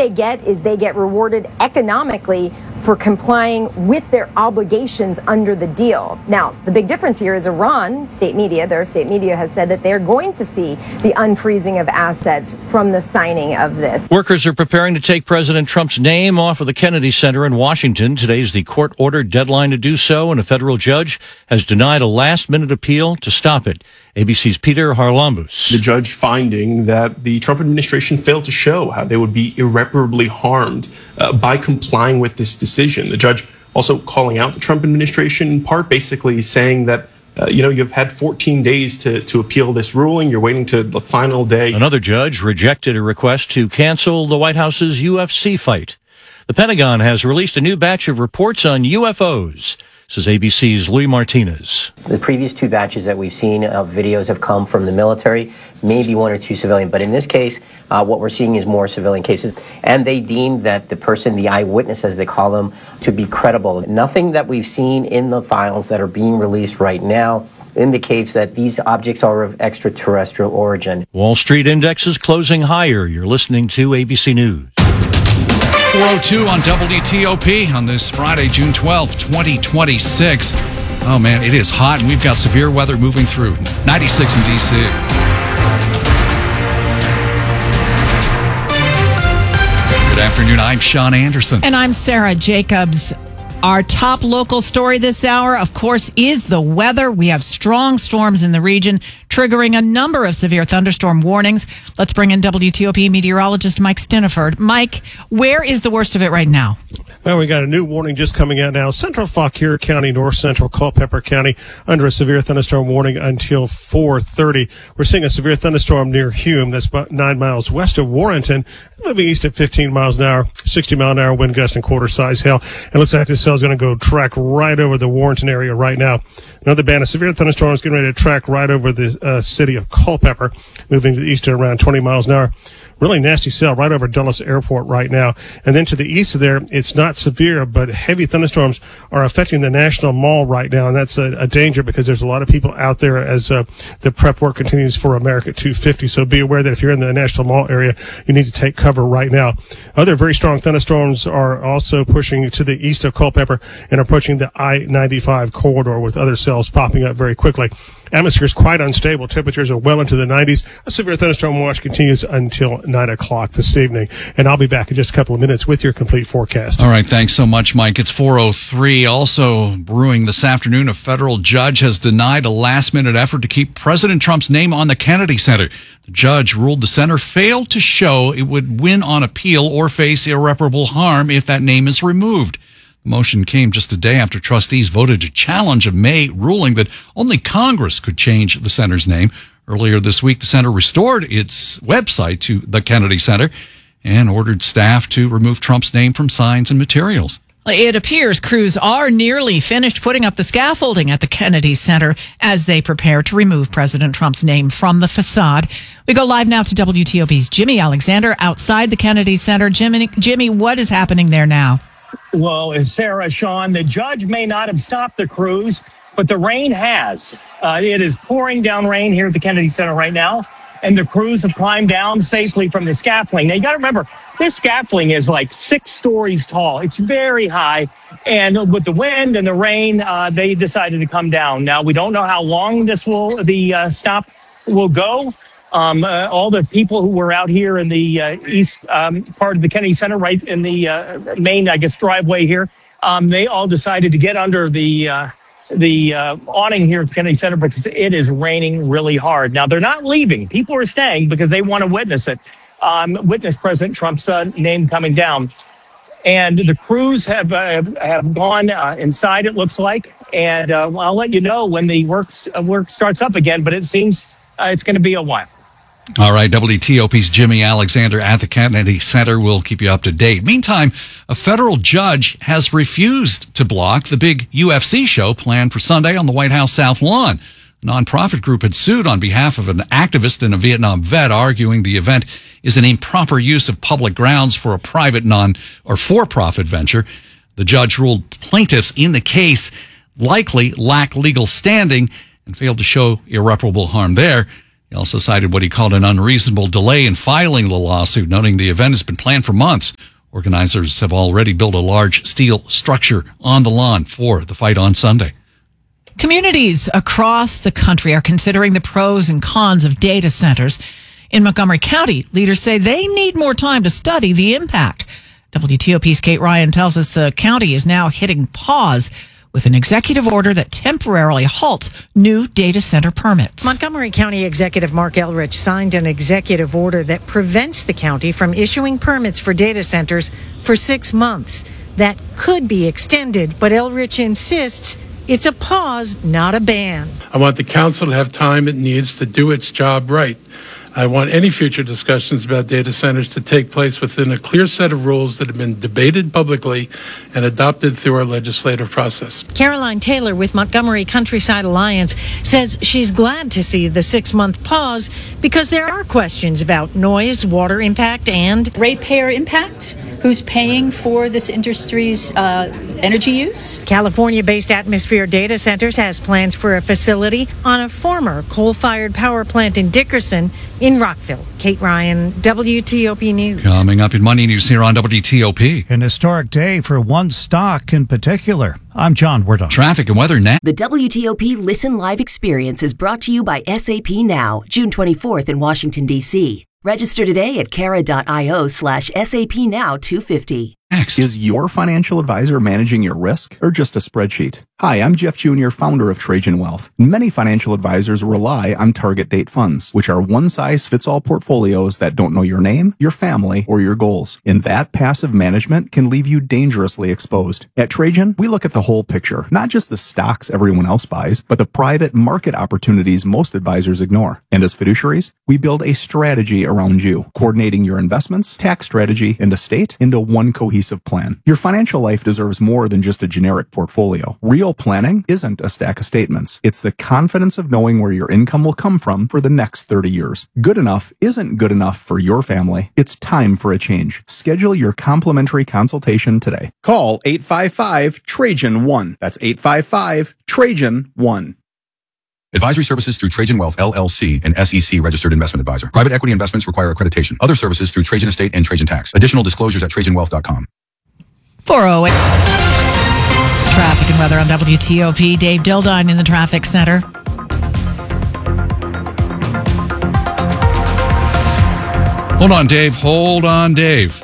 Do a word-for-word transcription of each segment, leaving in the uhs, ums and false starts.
they get is they get rewarded economically for complying with their obligations under the deal. Now, the big difference here is Iran, state media, their state media has said that they're going to see the unfreezing of assets from the signing of this. Workers are preparing to take President Trump's name off of the Kennedy Center in Washington. Today's the court-ordered deadline to do so, and a federal judge has denied a last-minute appeal to stop it. A B C's Peter Harlambous. The judge finding that the Trump administration failed to show how they would be irreparably harmed uh, by complying with this decision. The judge also calling out the Trump administration, in part basically saying that Uh, you know, you've had fourteen days to, to appeal this ruling. You're waiting to the final day. Another judge rejected a request to cancel the White House's U F C fight. The Pentagon has released a new batch of reports on U F Os, says A B C's Louis Martinez. The previous two batches that we've seen of videos have come from the military, maybe one or two civilian. But in this case, uh, what we're seeing is more civilian cases. And they deemed that the person, the eyewitness, as they call them, to be credible. Nothing that we've seen in the files that are being released right now indicates that these objects are of extraterrestrial origin. Wall Street index is closing higher. You're listening to A B C News. four oh two on W T O P on this Friday, June twelfth, twenty twenty-six. Oh, man, it is hot, and we've got severe weather moving through. ninety-six in D C. Good afternoon. I'm Sean Anderson. And I'm Sarah Jacobs. Our top local story this hour, of course, is the weather. We have strong storms in the region, triggering a number of severe thunderstorm warnings. Let's bring in W T O P meteorologist Mike Stiniford. Mike, where is the worst of it right now? Well, we got a new warning just coming out now. Central Fauquier County, North Central Culpeper County, under a severe thunderstorm warning until four thirty. We're seeing a severe thunderstorm near Hume. That's about nine miles west of Warrenton, moving east at fifteen miles an hour, sixty mile an hour wind gust and quarter size hail. And looks like this cell is going to go track right over the Warrenton area right now. Another band of severe thunderstorms getting ready to track right over the uh, city of Culpeper, moving to the east at around twenty miles an hour. Really nasty cell right over Dulles Airport right now. And then to the east of there, it's not severe, but heavy thunderstorms are affecting the National Mall right now. And that's a, a danger because there's a lot of people out there as uh, the prep work continues for America two fifty. So be aware that if you're in the National Mall area, you need to take cover right now. Other very strong thunderstorms are also pushing to the east of Culpeper and approaching the I ninety-five corridor with other cells popping up very quickly. Atmosphere is quite unstable. Temperatures are well into the nineties. A severe thunderstorm watch continues until nine o'clock this evening. And I'll be back in just a couple of minutes with your complete forecast. All right. Thanks so much, Mike. It's four oh three. Also brewing this afternoon, a federal judge has denied a last-minute effort to keep President Trump's name on the Kennedy Center. The judge ruled the center failed to show it would win on appeal or face irreparable harm if that name is removed. The motion came just a day after trustees voted to challenge a May ruling that only Congress could change the center's name. Earlier this week, the center restored its website to the Kennedy Center and ordered staff to remove Trump's name from signs and materials. It appears crews are nearly finished putting up the scaffolding at the Kennedy Center as they prepare to remove President Trump's name from the facade. We go live now to W T O P's Jimmy Alexander outside the Kennedy Center. Jimmy, Jimmy, what is happening there now? Well, Sarah, Sean, the judge may not have stopped the crews, but the rain has. Uh, it is pouring down rain here at the Kennedy Center right now, and the crews have climbed down safely from the scaffolding. Now, you got to remember, this scaffolding is like six stories tall. It's very high, and with the wind and the rain, uh, they decided to come down. Now, we don't know how long this will, the uh, stop will go. Um, uh, all the people who were out here in the uh, east um, part of the Kennedy Center, right in the uh, main, I guess, driveway here, um, they all decided to get under the uh, the uh, awning here at the Kennedy Center because it is raining really hard. Now, they're not leaving. People are staying because they want to witness it, um, witness President Trump's uh, name coming down. And the crews have uh, have gone uh, inside, it looks like. And uh, I'll let you know when the works, uh, work starts up again, but it seems uh, it's going to be a while. All right, W T O P's Jimmy Alexander at the Kennedy Center will keep you up to date. Meantime, a federal judge has refused to block the big U F C show planned for Sunday on the White House South Lawn. A nonprofit group had sued on behalf of an activist and a Vietnam vet, arguing the event is an improper use of public grounds for a private non or for-profit venture. The judge ruled plaintiffs in the case likely lack legal standing and failed to show irreparable harm there. He also cited what he called an unreasonable delay in filing the lawsuit, noting the event has been planned for months. Organizers have already built a large steel structure on the lawn for the fight on Sunday. Communities across the country are considering the pros and cons of data centers. In Montgomery County, leaders say they need more time to study the impact. W T O P's Kate Ryan tells us the county is now hitting pause with an executive order that temporarily halts new data center permits. Montgomery County Executive Mark Elrich signed an executive order that prevents the county from issuing permits for data centers for six months. That could be extended, but Elrich insists it's a pause, not a ban. I want the council to have time it needs to do its job right. I want any future discussions about data centers to take place within a clear set of rules that have been debated publicly and adopted through our legislative process. Caroline Taylor with Montgomery Countryside Alliance says she's glad to see the six-month pause because there are questions about noise, water impact, and ratepayer impact. Who's paying for this industry's uh, energy use? California-based Atmosphere Data Centers has plans for a facility on a former coal-fired power plant in Dickerson in Rockville. Kate Ryan, W T O P News. Coming up in Money News here on W T O P. An historic day for one stock in particular. I'm John Wardon. Traffic and weather now. The W T O P Listen Live experience is brought to you by S A P Now, June twenty-fourth in Washington, D C Register today at cara.io slash SAP Now 250. Next. Is your financial advisor managing your risk or just a spreadsheet? Hi, I'm Jeff Junior, founder of Trajan Wealth. Many financial advisors rely on target date funds, which are one-size-fits-all portfolios that don't know your name, your family, or your goals. And that passive management can leave you dangerously exposed. At Trajan, we look at the whole picture, not just the stocks everyone else buys, but the private market opportunities most advisors ignore. And as fiduciaries, we build a strategy around you, coordinating your investments, tax strategy, and estate into one cohesive plan. Your financial life deserves more than just a generic portfolio. Real planning isn't a stack of statements. It's the confidence of knowing where your income will come from for the next thirty years. Good enough isn't good enough for your family. It's time for a change. Schedule your complimentary consultation today. Call eight five five Trajan one. That's eight five five Trajan one. Advisory services through Trajan Wealth, L L C, an S E C registered investment advisor. Private equity investments require accreditation. Other services through Trajan Estate and Trajan Tax. Additional disclosures at trajan wealth dot com. four oh eight. Traffic and weather on W T O P. Dave Dildine in the traffic center. Hold on, Dave. Hold on, Dave.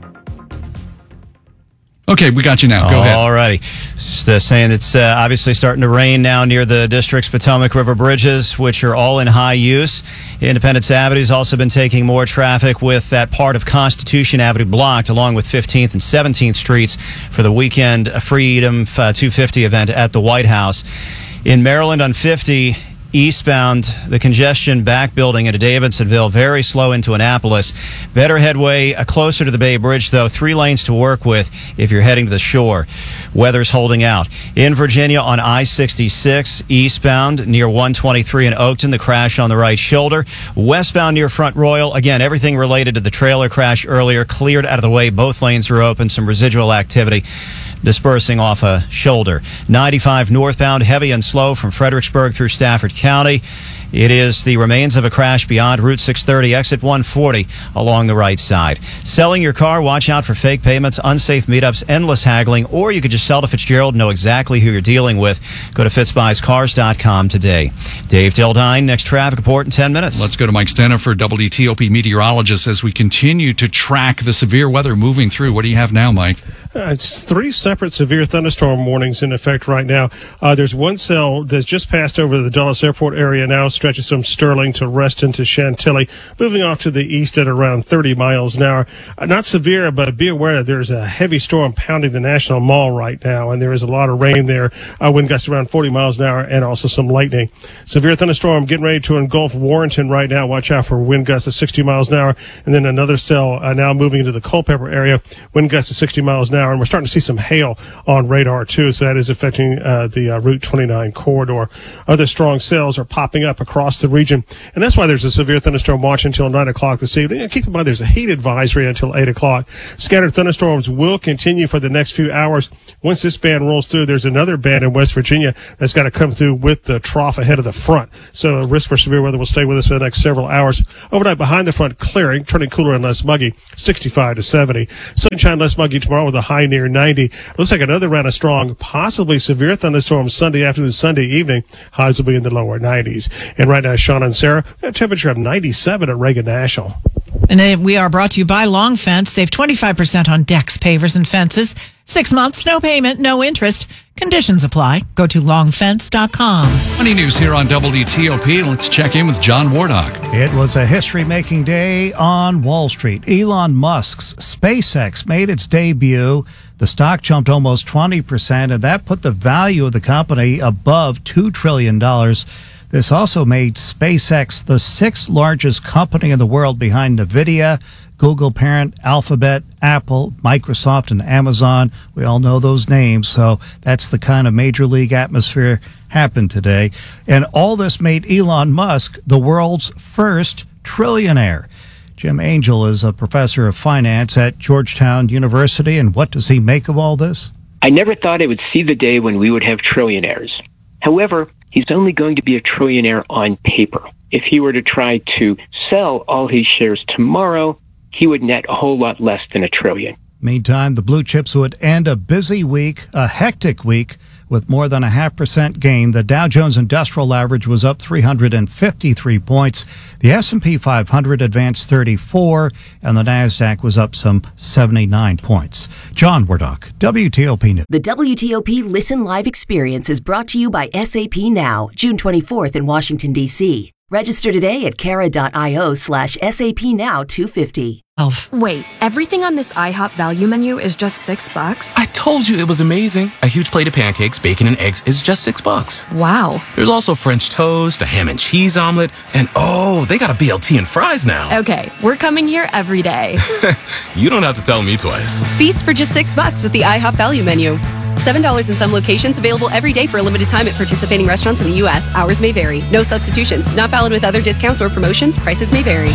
Okay, we got you now. Go ahead. All righty. Just uh, saying it's uh, obviously starting to rain now near the district's Potomac River bridges, which are all in high use. Independence Avenue has also been taking more traffic with that part of Constitution Avenue blocked, along with fifteenth and seventeenth Streets for the weekend Freedom uh, two fifty event at the White House. In Maryland on fifty, eastbound, the congestion back building into Davidsonville, very slow into Annapolis. Better headway uh, closer to the Bay Bridge, though. Three lanes to work with if you're heading to the shore. Weather's holding out. In Virginia on I sixty-six, eastbound near one twenty-three in Oakton, the crash on the right shoulder. Westbound near Front Royal, again, everything related to the trailer crash earlier, cleared out of the way. Both lanes are open. Some residual activity dispersing off a shoulder. ninety-five northbound, heavy and slow from Fredericksburg through Stafford County. It is the remains of a crash beyond Route six thirty, exit one forty along the right side. Selling your car, watch out for fake payments, unsafe meetups, endless haggling, or you could just sell to Fitzgerald, know exactly who you're dealing with. Go to fitz buys cars dot com today. Dave Dildine, next traffic report in ten minutes. Let's go to Mike Stenhofer, W T O P meteorologist, as we continue to track the severe weather moving through. What do you have now, Mike? Uh, it's three separate severe thunderstorm warnings in effect right now. Uh, there's one cell that's just passed over the Dulles Airport area now, stretches from Sterling to Reston to Chantilly, moving off to the east at around thirty miles an hour. Uh, not severe, but be aware that there's a heavy storm pounding the National Mall right now, and there is a lot of rain there. Uh, wind gusts around forty miles an hour, and also some lightning. Severe thunderstorm getting ready to engulf Warrenton right now. Watch out for wind gusts of sixty miles an hour, and then another cell uh, now moving into the Culpeper area, wind gusts of sixty miles an hour, and we're starting to see some hail on radar too, so that is affecting uh, the uh, Route twenty-nine corridor. Other strong cells are popping up across the region, and that's why there's a severe thunderstorm watch until nine o'clock this evening. And keep in mind there's a heat advisory until eight o'clock. Scattered thunderstorms will continue for the next few hours. Once this band rolls through, there's another band in West Virginia that's got to come through with the trough ahead of the front. So risk for severe weather will stay with us for the next several hours. Overnight behind the front clearing, turning cooler and less muggy, sixty-five to seventy. Sunshine less muggy tomorrow with a high near ninety. Looks like another round of strong, possibly severe thunderstorms Sunday afternoon, Sunday evening. Highs will be in the lower nineties. And right now, Sean and Sarah, we have a temperature of ninety-seven at Reagan National. And we are brought to you by Long Fence. Save twenty-five percent on decks, pavers, and fences. Six months, no payment, no interest. Conditions apply. Go to long fence dot com. Money news here on W T O P. Let's check in with John Wardock. It was a history-making day on Wall Street. Elon Musk's SpaceX made its debut. The stock jumped almost twenty percent, and that put the value of the company above two trillion dollars. This also made SpaceX the sixth largest company in the world behind NVIDIA, Google parent, Alphabet, Apple, Microsoft, and Amazon. We all know those names, so that's the kind of major league atmosphere happened today. And all this made Elon Musk the world's first trillionaire. Jim Angel is a professor of finance at Georgetown University, and what does he make of all this? I never thought I would see the day when we would have trillionaires. However, he's only going to be a trillionaire on paper. If he were to try to sell all his shares tomorrow, he would net a whole lot less than a trillion. Meantime, the blue chips would end a busy week, a hectic week, with more than a half percent gain. The Dow Jones Industrial Average was up three hundred fifty-three points. The S and P five hundred advanced thirty-four, and the NASDAQ was up some seventy-nine points. John Wardock, W T O P News. The W T O P Listen Live experience is brought to you by S A P Now, June twenty-fourth in Washington, D C Register today at cara.io slash SAP Now 250. Wait, everything on this IHOP value menu is just six bucks? I told you it was amazing. A huge plate of pancakes, bacon, and eggs is just six bucks. Wow. There's also French toast, a ham and cheese omelet, and oh, they got a B L T and fries now. Okay, we're coming here every day. You don't have to tell me twice. Feast for just six bucks with the IHOP value menu. seven dollars in some locations, available every day for a limited time at participating restaurants in the U S. Hours may vary. No substitutions. Not valid with other discounts or promotions. Prices may vary.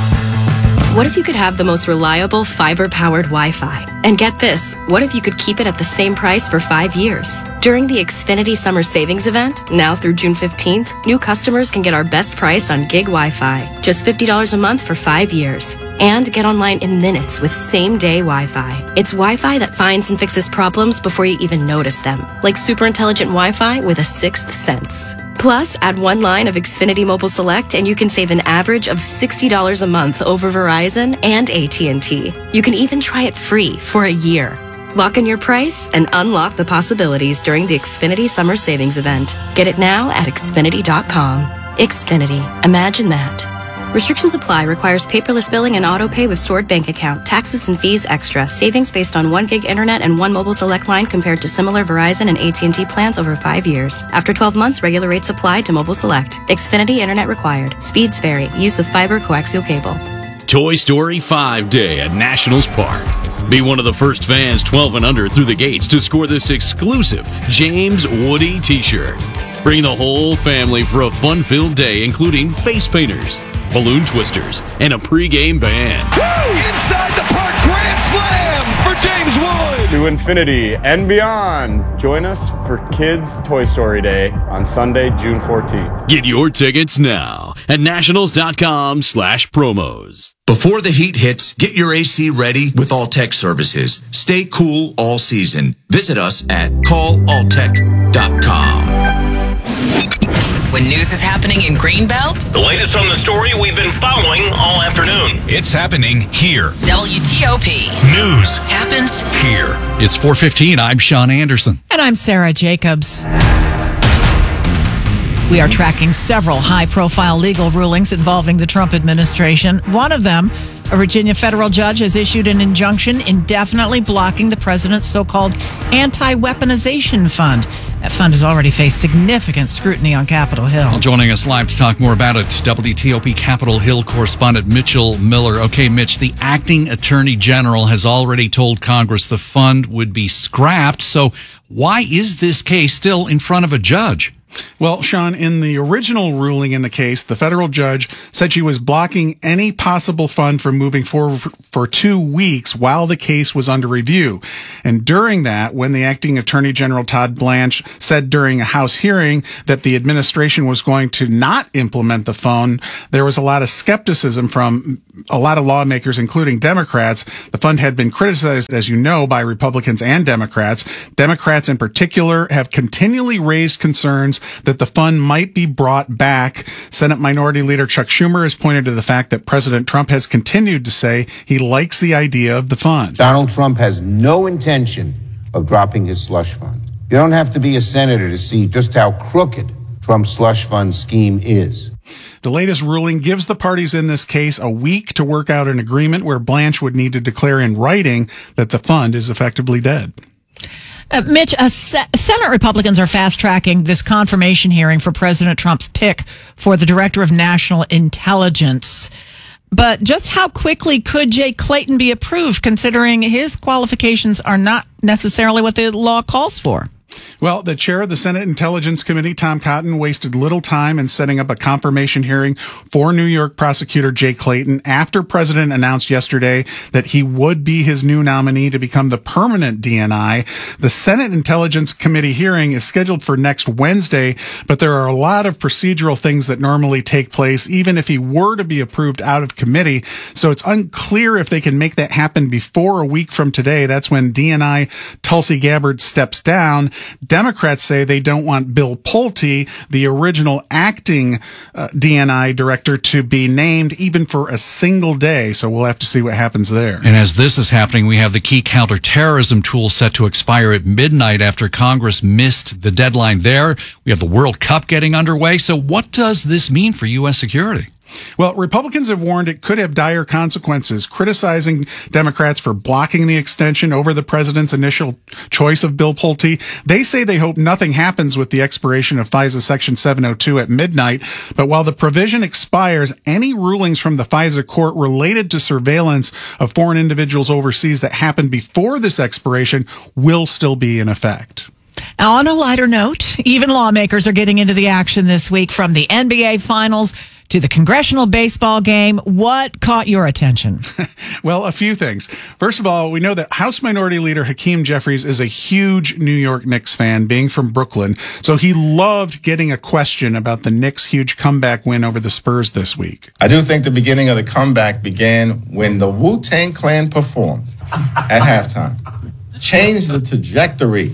What if you could have the most reliable fiber-powered Wi-Fi? And get this, what if you could keep it at the same price for five years? During the Xfinity Summer Savings Event, now through June fifteenth, new customers can get our best price on gig Wi-Fi, just fifty dollars a month for five years. And get online in minutes with same-day Wi-Fi. It's Wi-Fi that finds and fixes problems before you even notice them, like super intelligent Wi-Fi with a sixth sense. Plus, add one line of Xfinity Mobile Select and you can save an average of sixty dollars a month over Verizon and A T and T. You can even try it free for a year. Lock in your price and unlock the possibilities during the Xfinity Summer Savings Event. Get it now at Xfinity dot com. Xfinity. Imagine that. Restrictions apply. Requires paperless billing and auto pay with stored bank account. Taxes and fees extra. Savings based on one gig internet and one mobile select line compared to similar Verizon and A T and T plans over five years. After twelve months, regular rates apply to mobile select. Xfinity internet required. Speeds vary. Use of fiber coaxial cable. Toy Story five Day at Nationals Park. Be one of the first fans twelve and under through the gates to score this exclusive James Woody t-shirt. Bring the whole family for a fun-filled day, including face painters, balloon twisters, and a pregame band. Woo! Inside the park, grand slam for James Wood! To infinity and beyond. Join us for Kids Toy Story Day on Sunday, June fourteenth. Get your tickets now at nationals.com slash promos. Before the heat hits, get your A C ready with Alltech Services. Stay cool all season. Visit us at call alltech dot com. When news is happening in Greenbelt, the latest on the story we've been following all afternoon. It's happening here. W T O P. News happens here. It's four fifteen. I'm Sean Anderson. And I'm Sarah Jacobs. We are tracking several high-profile legal rulings involving the Trump administration. One of them, a Virginia federal judge has issued an injunction indefinitely blocking the president's so-called anti-weaponization fund. That fund has already faced significant scrutiny on Capitol Hill. Well, joining us live to talk more about it, W T O P Capitol Hill correspondent Mitchell Miller. Okay, Mitch, the acting attorney general has already told Congress the fund would be scrapped. So why is this case still in front of a judge? Well, Sean, in the original ruling in the case, the federal judge said she was blocking any possible fund from moving forward for two weeks while the case was under review. And during that, when the acting attorney general, Todd Blanche, said during a House hearing that the administration was going to not implement the fund, there was a lot of skepticism from a lot of lawmakers, including Democrats. The fund had been criticized, as you know, by Republicans and Democrats. Democrats in particular have continually raised concerns that the fund might be brought back. Senate Minority Leader Chuck Schumer has pointed to the fact that President Trump has continued to say he likes the idea of the fund. Donald Trump has no intention of dropping his slush fund. You don't have to be a senator to see just how crooked Trump's slush fund scheme is. The latest ruling gives the parties in this case a week to work out an agreement where Blanche would need to declare in writing that the fund is effectively dead. Uh, Mitch, uh, Se- Senate Republicans are fast-tracking this confirmation hearing for President Trump's pick for the Director of National Intelligence. But just how quickly could Jay Clayton be approved, considering his qualifications are not necessarily what the law calls for? Well, the chair of the Senate Intelligence Committee, Tom Cotton, wasted little time in setting up a confirmation hearing for New York prosecutor Jay Clayton after President announced yesterday that he would be his new nominee to become the permanent D N I. The Senate Intelligence Committee hearing is scheduled for next Wednesday, but there are a lot of procedural things that normally take place, even if he were to be approved out of committee. So it's unclear if they can make that happen before a week from today. That's when D N I Tulsi Gabbard steps down. Democrats say they don't want Bill Pulte, the original acting uh, D N I director, to be named even for a single day. So we'll have to see what happens there. And as this is happening, we have the key counterterrorism tool set to expire at midnight after Congress missed the deadline there. We have the World Cup getting underway. So what does this mean for U S security? Well, Republicans have warned it could have dire consequences, criticizing Democrats for blocking the extension over the president's initial choice of Bill Pulte. They say they hope nothing happens with the expiration of FISA Section seven oh two at midnight. But while the provision expires, any rulings from the FISA court related to surveillance of foreign individuals overseas that happened before this expiration will still be in effect. On a lighter note, even lawmakers are getting into the action this week, from the N B A Finals to the congressional baseball game. What caught your attention? Well, a few things. First of all, we know that House Minority Leader Hakeem Jeffries is a huge New York Knicks fan, being from Brooklyn. So he loved getting a question about the Knicks' huge comeback win over the Spurs this week. I do think the beginning of the comeback began when the Wu-Tang Clan performed at halftime. Changed the trajectory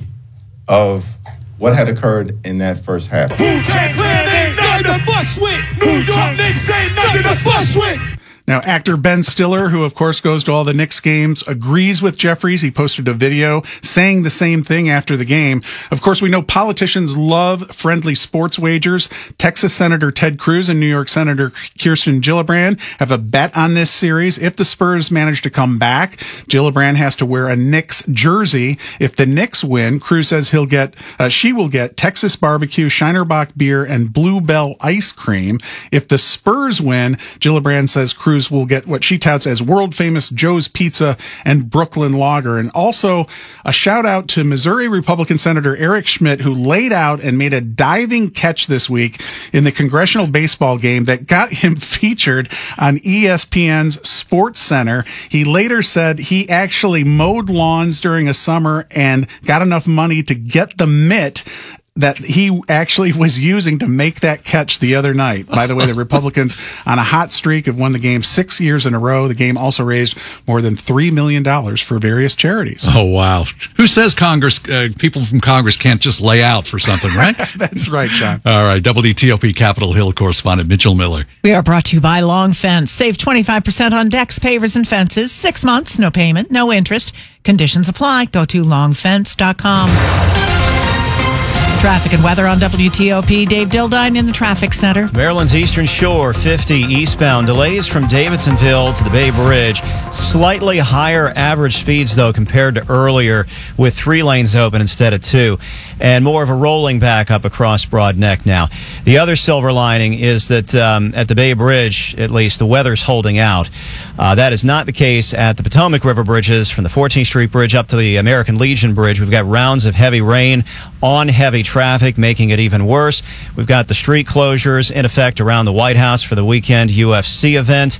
of what had occurred in that first half. Wu-Tang Clan ain't nothing to fuss with. New York Knicks ain't nothing to fuss with. Now, actor Ben Stiller, who of course goes to all the Knicks games, agrees with Jeffries. He posted a video saying the same thing after the game. Of course, we know politicians love friendly sports wagers. Texas Senator Ted Cruz and New York Senator Kirsten Gillibrand have a bet on this series. If the Spurs manage to come back, Gillibrand has to wear a Knicks jersey. If the Knicks win, Cruz says he'll get, uh, she will get Texas barbecue, Shinerbach beer, and Bluebell ice cream. If the Spurs win, Gillibrand says Cruz will get what she touts as world famous Joe's Pizza and Brooklyn Lager. And also a shout out to Missouri Republican Senator Eric Schmidt, who laid out and made a diving catch this week in the congressional baseball game that got him featured on E S P N's Sports Center. He later said he actually mowed lawns during a summer and got enough money to get the mitt that he actually was using to make that catch the other night. By the way, the Republicans on a hot streak have won the game six years in a row. The game also raised more than three million dollars for various charities. Oh, wow. Who says Congress, uh, people from Congress can't just lay out for something, right? That's right, John. All right. W T O P Capitol Hill correspondent Mitchell Miller. We are brought to you by Long Fence. Save twenty-five percent on decks, pavers, and fences. Six months, no payment, no interest. Conditions apply. Go to long fence dot com. Traffic and weather on W T O P. Dave Dildine in the traffic center. Maryland's Eastern Shore, fifty eastbound. Delays from Davidsonville to the Bay Bridge. Slightly higher average speeds, though, compared to earlier, with three lanes open instead of two. And more of a rolling back up across Broad Neck now. The other silver lining is that um, at the Bay Bridge, at least, the weather's holding out. Uh, that is not the case at the Potomac River bridges, from the fourteenth Street Bridge up to the American Legion Bridge. We've got rounds of heavy rain on heavy traffic, making it even worse. We've got the street closures in effect around the White House for the weekend U F C event.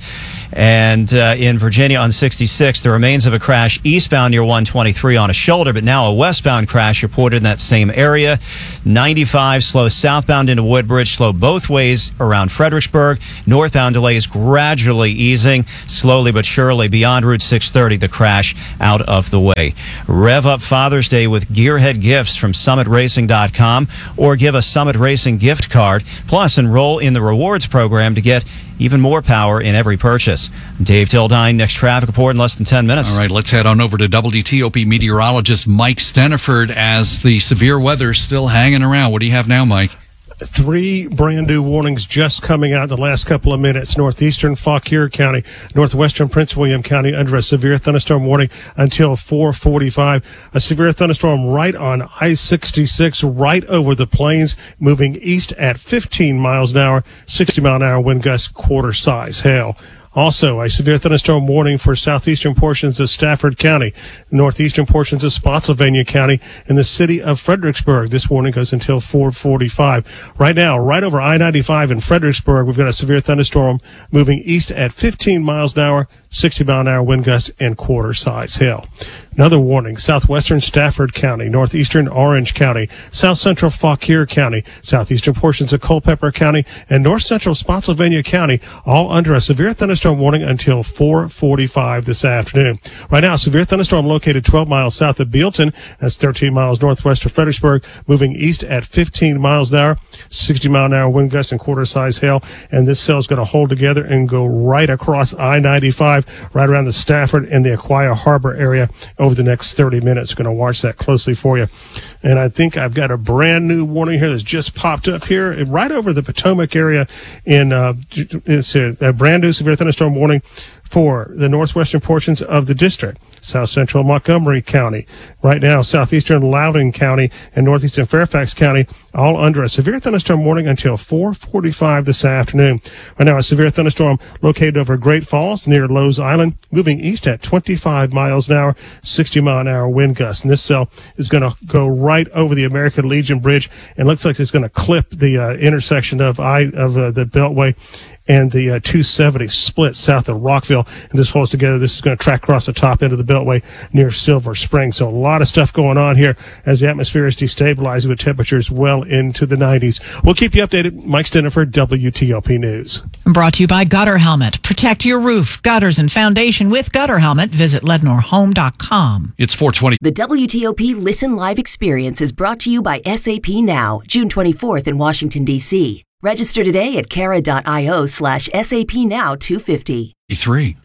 And uh, in Virginia on sixty-six, the remains of a crash eastbound near one twenty-three on a shoulder, but now a westbound crash reported in that same area. ninety-five slow southbound into Woodbridge, slow both ways around Fredericksburg. Northbound delays gradually easing, slowly but surely beyond Route six thirty, the crash out of the way. Rev up Father's Day with Gearhead gifts from summit racing dot com, or give a Summit Racing gift card. Plus, enroll in the rewards program to get even more power in every purchase. Dave Dildine, next traffic report in less than ten minutes. All right, let's head on over to W T O P meteorologist Mike Steniford as the severe weather's still hanging around. What do you have now, Mike? Three brand new warnings just coming out in the last couple of minutes. Northeastern Fauquier County, northwestern Prince William County under a severe thunderstorm warning until four forty-five. A severe thunderstorm right on I sixty-six, right over the plains, moving east at fifteen miles an hour, sixty mile an hour wind gusts, quarter size hail. Also, a severe thunderstorm warning for southeastern portions of Stafford County, northeastern portions of Spotsylvania County, and the city of Fredericksburg. This warning goes until four forty-five. Right now, right over I ninety-five in Fredericksburg, we've got a severe thunderstorm moving east at fifteen miles an hour, sixty mile an hour wind gusts, and quarter size hail. Another warning, southwestern Stafford County, northeastern Orange County, south central Fauquier County, southeastern portions of Culpeper County, and north central Spotsylvania County, all under a severe thunderstorm warning until four forty-five this afternoon. Right now, severe thunderstorm located twelve miles south of Bealton. That's thirteen miles northwest of Fredericksburg, moving east at fifteen miles an hour, sixty mile an hour wind gusts, and quarter size hail. And this cell is going to hold together and go right across I ninety-five, right around the Stafford and the Aquia Harbor area over the next thirty minutes. Going to watch that closely for you. And I think I've got a brand new warning here that's just popped up here right over the Potomac area. In uh, it's a, a brand new severe thunderstorm warning for the northwestern portions of the district. South central Montgomery County, right now southeastern Loudoun County and northeastern Fairfax County, all under a severe thunderstorm warning until four forty-five this afternoon. Right now, a severe thunderstorm located over Great Falls near Lowe's Island, moving east at twenty-five miles an hour, sixty mile an hour wind gusts. And this cell is going to go right over the American Legion Bridge and looks like it's going to clip the uh, intersection of I of uh, the Beltway and the uh, two seventy split south of Rockville. And this holds together. This is going to track across the top end of the Beltway near Silver Spring. So a lot of stuff going on here as the atmosphere is destabilizing with temperatures well into the nineties. We'll keep you updated. Mike Steniford, W T O P News. Brought to you by Gutter Helmet. Protect your roof, gutters, and foundation with Gutter Helmet. Visit lednor home dot com. It's four twenty. The W T O P Listen Live experience is brought to you by S A P Now, June twenty-fourth in Washington, D C Register today at cara.io slash SAP Now 250. Three.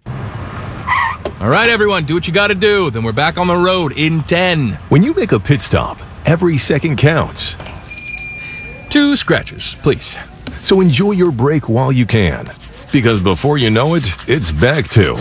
All right, everyone, do what you got to do. Then we're back on the road in ten. When you make a pit stop, every second counts. Two scratches, please. So enjoy your break while you can. Because before you know it, it's back to...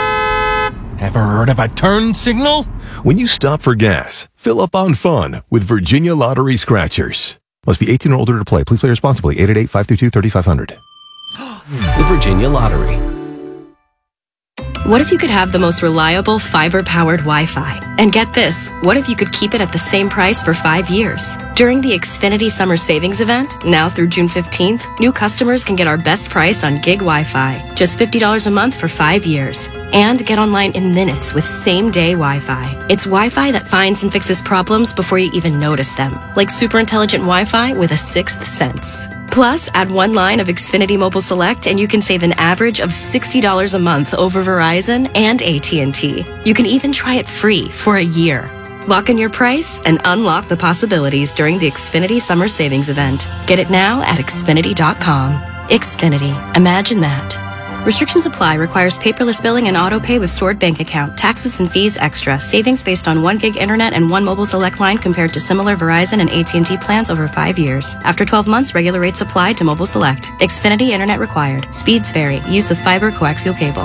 Ever heard of a turn signal? When you stop for gas, fill up on fun with Virginia Lottery Scratchers. Must be eighteen or older to play. Please play responsibly. eight eight eight, five three two, three five zero zero. The Virginia Lottery. What if you could have the most reliable fiber-powered Wi-Fi? And get this, what if you could keep it at the same price for five years? During the Xfinity Summer Savings Event, now through June fifteenth, new customers can get our best price on gig Wi-Fi, just fifty dollars a month for five years. And get online in minutes with same-day Wi-Fi. It's Wi-Fi that finds and fixes problems before you even notice them, like super intelligent Wi-Fi with a sixth sense. Plus, add one line of Xfinity Mobile Select and you can save an average of sixty dollars a month over Verizon and A T and T. You can even try it free for a year. Lock in your price and unlock the possibilities during the Xfinity Summer Savings Event. Get it now at Xfinity dot com. Xfinity. Imagine that. Restrictions apply. Requires paperless billing and auto pay with stored bank account. Taxes and fees extra. Savings based on one gig internet and one mobile select line compared to similar Verizon and A T and T plans over five years. After twelve months, regular rates apply to mobile select. Xfinity internet required. Speeds vary. Use of fiber coaxial cable.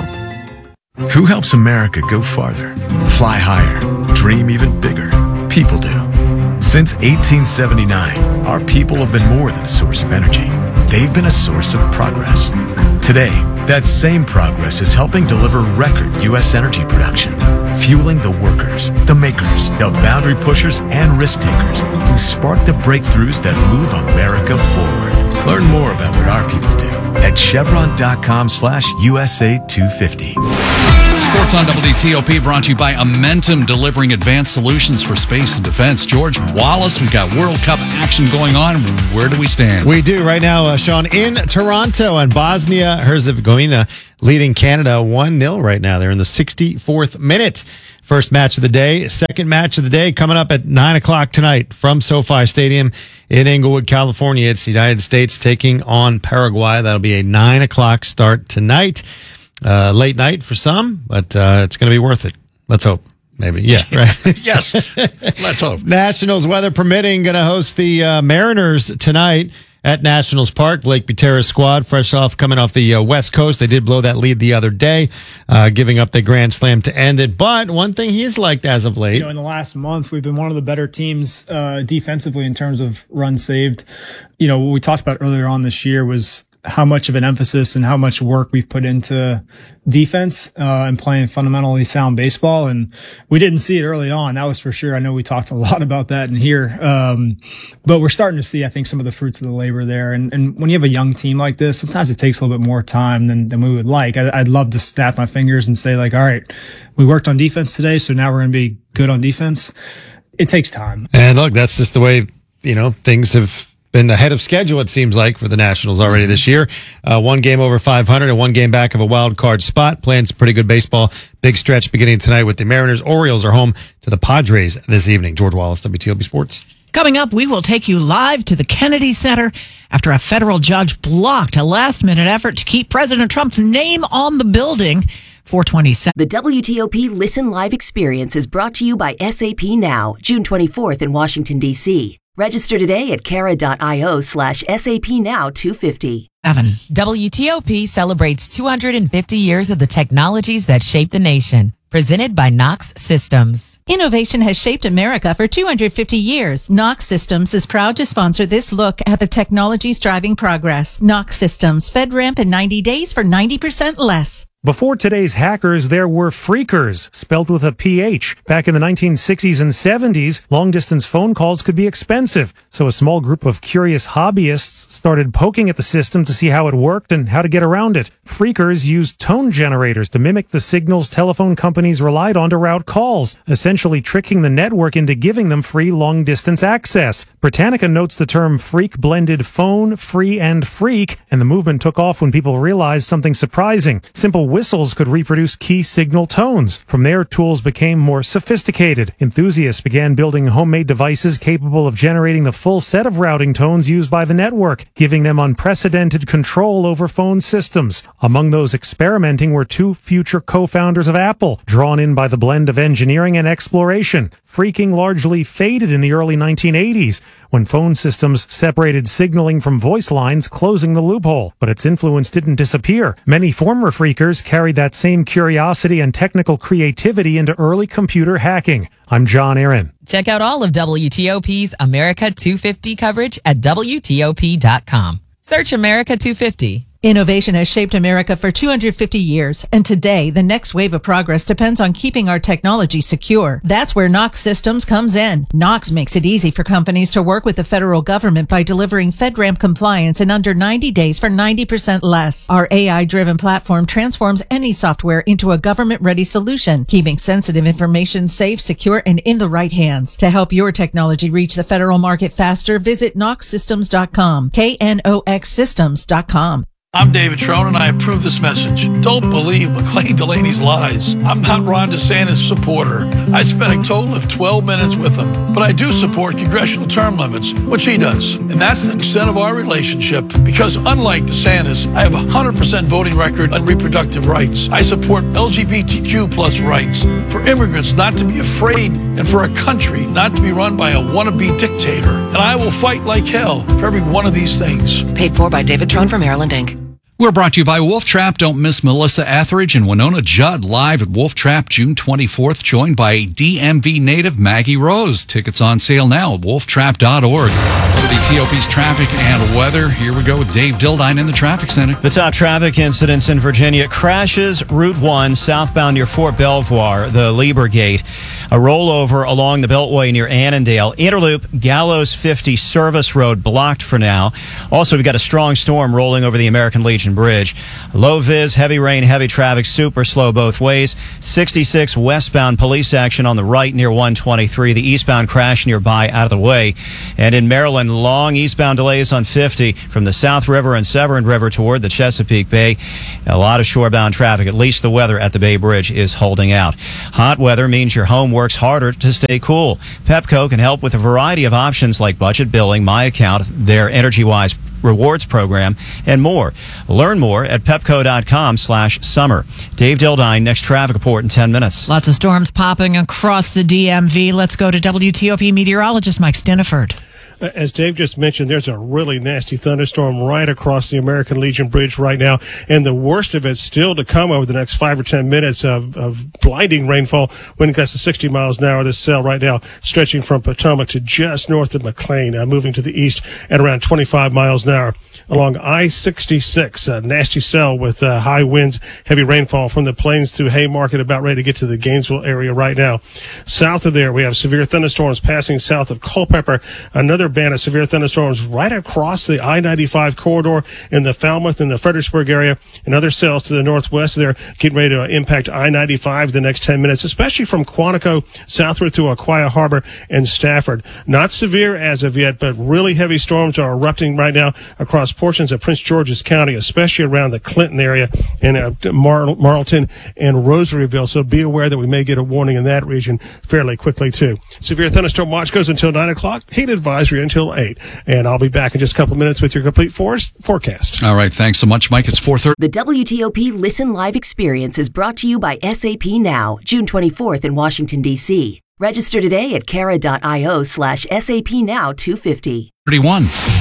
Who helps America go farther, fly higher, dream even bigger? People do. Since eighteen seventy-nine, our people have been more than a source of energy. They've been a source of progress. Today, that same progress is helping deliver record U S energy production, fueling the workers, the makers, the boundary pushers, and risk takers who spark the breakthroughs that move America forward. Learn more about what our people do at chevron.com slash USA 250. Sports on W T O P brought to you by Amentum, delivering advanced solutions for space and defense. George Wallace, we've got World Cup action going on. Where do we stand? We do right now, uh, Sean, in Toronto, and Bosnia-Herzegovina leading Canada one nil right now. They're in the sixty-fourth minute. First match of the day. Second match of the day coming up at nine o'clock tonight from SoFi Stadium in Inglewood, California. It's the United States taking on Paraguay. That'll be a nine o'clock start tonight. Uh, late night for some, but uh, it's going to be worth it. Let's hope. Maybe. Yeah, right. Yes. Let's hope. Nationals, weather permitting, going to host the uh, Mariners tonight at Nationals Park. Blake Butera's squad, fresh off coming off the uh, West Coast. They did blow that lead the other day, uh, giving up the grand slam to end it. But one thing he has liked as of late. You know, in the last month, we've been one of the better teams uh, defensively in terms of runs saved. You know, what we talked about earlier on this year was how much of an emphasis and how much work we've put into defense uh, and playing fundamentally sound baseball. And we didn't see it early on. That was for sure. I know we talked a lot about that in here. Um, but we're starting to see, I think, some of the fruits of the labor there. And, and when you have a young team like this, sometimes it takes a little bit more time than, than we would like. I, I'd love to snap my fingers and say, like, all right, we worked on defense today, so now we're going to be good on defense. It takes time. And look, that's just the way, you know, things have been ahead of schedule, it seems like, for the Nationals already this year. Uh, one game over five hundred and one game back of a wild card spot. Playing some pretty good baseball. Big stretch beginning tonight with the Mariners. Orioles are home to the Padres this evening. George Wallace, W T O P Sports. Coming up, we will take you live to the Kennedy Center after a federal judge blocked a last-minute effort to keep President Trump's name on the building. four twenty-seven. The W T O P Listen Live experience is brought to you by S A P Now, June twenty-fourth in Washington, D C Register today at cara.io slash SAP Now 250. Evan. W T O P celebrates two hundred fifty years of the technologies that shape the nation. Presented by Knox Systems. Innovation has shaped America for two hundred fifty years. Knox Systems is proud to sponsor this look at the technologies driving progress. Knox Systems, FedRAMP in ninety days for ninety percent less. Before today's hackers, there were phreakers, spelled with a P H. Back in the nineteen sixties and seventies, long-distance phone calls could be expensive, so a small group of curious hobbyists started poking at the system to see how it worked and how to get around it. Phreakers used tone generators to mimic the signals telephone companies relied on to route calls, essentially tricking the network into giving them free long-distance access. Britannica notes the term phreak blended phone, free, and freak, and the movement took off when people realized something surprising. Simple whistles could reproduce key signal tones. From there, tools became more sophisticated. Enthusiasts began building homemade devices capable of generating the full set of routing tones used by the network, giving them unprecedented control over phone systems. Among those experimenting were two future co-founders of Apple, drawn in by the blend of engineering and exploration. Phreaking largely faded in the early nineteen eighties, when phone systems separated signaling from voice lines, closing the loophole. But its influence didn't disappear. Many former phreakers carried that same curiosity and technical creativity into early computer hacking. I'm John Aaron. Check out all of W T O P's America two fifty coverage at W T O P dot com. Search America two fifty. Innovation has shaped America for two hundred fifty years, and today, the next wave of progress depends on keeping our technology secure. That's where Knox Systems comes in. Knox makes it easy for companies to work with the federal government by delivering FedRAMP compliance in under ninety days for ninety percent less. Our A I-driven platform transforms any software into a government-ready solution, keeping sensitive information safe, secure, and in the right hands. To help your technology reach the federal market faster, visit knox systems dot com, K N O X systems dot com. I'm David Trone, and I approve this message. Don't believe McLean Delaney's lies. I'm not Ron DeSantis' supporter. I spent a total of twelve minutes with him, but I do support congressional term limits, which he does. And that's the extent of our relationship, because unlike DeSantis, I have a one hundred percent voting record on reproductive rights. I support L G B T Q plus rights, for immigrants not to be afraid, and for a country not to be run by a wannabe dictator. And I will fight like hell for every one of these things. Paid for by David Trone for Maryland, Incorporated. We're brought to you by Wolf Trap. Don't miss Melissa Etheridge and Winona Judd live at Wolf Trap June twenty-fourth, joined by D M V native Maggie Rose. Tickets on sale now at wolf trap dot org. W T O P's traffic and weather. Here we go with Dave Dildine in the traffic center. The top traffic incidents in Virginia. Crashes Route one southbound near Fort Belvoir, the Lieber Gate. A rollover along the Beltway near Annandale. Interloop, Gallows fifty Service Road blocked for now. Also, we've got a strong storm rolling over the American Legion Bridge. Low vis, heavy rain, heavy traffic, super slow both ways. sixty-six westbound police action on the right near one twenty-three. The eastbound crash nearby out of the way. And in Maryland, long eastbound delays on fifty from the South River and Severn River toward the Chesapeake Bay. A lot of shorebound traffic. At least the weather at the Bay Bridge is holding out. Hot weather means your home works harder to stay cool. Pepco can help with a variety of options like budget billing, My Account, their EnergyWise rewards program, and more. Learn more at pepco.com slash summer. Dave Dildine, next traffic report in ten minutes. Lots of storms popping across the D M V. Let's go to W T O P meteorologist Mike Stiniford. As Dave just mentioned, there's a really nasty thunderstorm right across the American Legion Bridge right now, and the worst of it's still to come over the next five or ten minutes of, of blinding rainfall. Wind gusts to sixty miles an hour. This cell right now stretching from Potomac to just north of McLean, uh, moving to the east at around twenty-five miles an hour. Along I sixty-six, a nasty cell with uh, high winds, heavy rainfall from the plains through Haymarket, about ready to get to the Gainesville area right now. South of there, we have severe thunderstorms passing south of Culpeper. Another band of severe thunderstorms right across the I ninety-five corridor in the Falmouth and the Fredericksburg area. And other cells to the northwest there getting ready to impact I ninety-five the next ten minutes, especially from Quantico southward through Aquia Harbor and Stafford. Not severe as of yet, but really heavy storms are erupting right now across portions of Prince George's County, especially around the Clinton area and uh, Mar- Marlton and Rosaryville. So be aware that we may get a warning in that region fairly quickly too. Severe thunderstorm watch goes until nine o'clock. Heat advisory until eight. And I'll be back in just a couple minutes with your complete forest forecast. All right. Thanks so much, Mike. It's four thirty. The W T O P Listen Live experience is brought to you by S A P Now, June twenty-fourth in Washington, D C. Register today at cara.io slash SAP Now two fifty. thirty-one.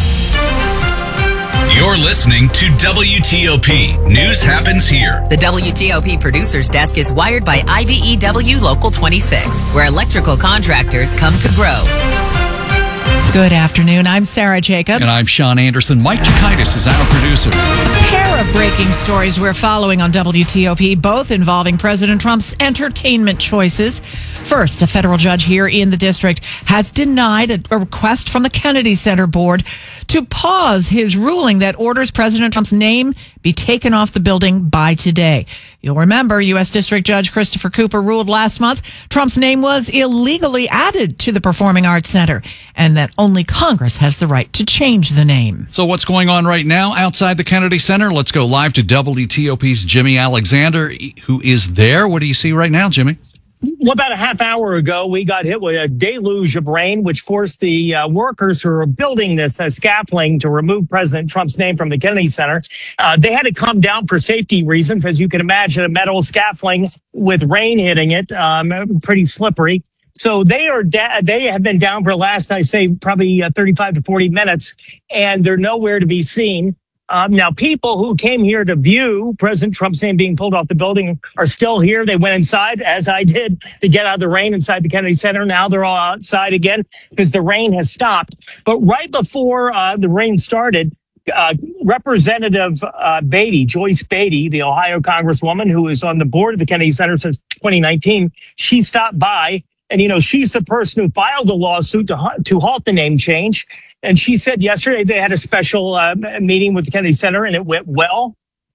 You're listening to W T O P. News happens here. The W T O P producer's desk is wired by I B E W Local twenty-six, where electrical contractors come to grow. Good afternoon. I'm Sarah Jacobs. And I'm Sean Anderson. Mike Chikaitis is our producer. A pair of breaking stories we're following on W T O P, both involving President Trump's entertainment choices. First, a federal judge here in the district has denied a, a request from the Kennedy Center board to pause his ruling that orders President Trump's name be taken off the building by today. You'll remember U S District Judge Christopher Cooper ruled last month Trump's name was illegally added to the Performing Arts Center and that only Congress has the right to change the name. So what's going on right now outside the Kennedy Center? Let's go live to W T O P's Jimmy Alexander, who is there. What do you see right now, Jimmy? Well, about a half hour ago, we got hit with a deluge of rain, which forced the uh, workers who are building this uh, scaffolding to remove President Trump's name from the Kennedy Center. Uh, they had to come down for safety reasons. As you can imagine, a metal scaffolding with rain hitting it, um, pretty slippery. So they are da- they have been down for the last, I say, probably uh, thirty-five to forty minutes, and they're nowhere to be seen. Um, now, people who came here to view President Trump's name being pulled off the building are still here. They went inside, as I did, to get out of the rain inside the Kennedy Center. Now they're all outside again because the rain has stopped. But right before uh, the rain started, uh, Representative uh, Beatty, Joyce Beatty, the Ohio Congresswoman who is on the board of the Kennedy Center since twenty nineteen, she stopped by. And, you know, she's the person who filed the lawsuit to, to halt the name change. And she said yesterday they had a special uh, meeting with the Kennedy Center and it went well.